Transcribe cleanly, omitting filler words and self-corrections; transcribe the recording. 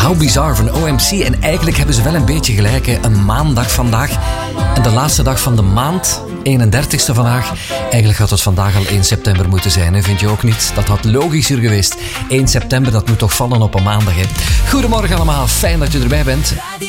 How Bizarre van OMC. En eigenlijk hebben ze wel een beetje gelijk. Hè. Een maandag vandaag. En de laatste dag van de maand, 31ste vandaag. Eigenlijk had het vandaag al 1 september moeten zijn. Hè. Vind je ook niet? Dat had logischer geweest. 1 september, dat moet toch vallen op een maandag. Hè. Goedemorgen allemaal. Fijn dat je erbij bent.